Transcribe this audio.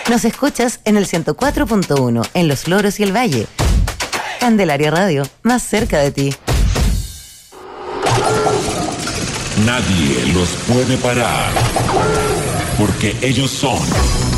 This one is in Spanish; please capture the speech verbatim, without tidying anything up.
Nos escuchas en el ciento cuatro punto uno, en Los Loros y el Valle. Candelaria Radio, más cerca de ti. Nadie los puede parar, porque ellos son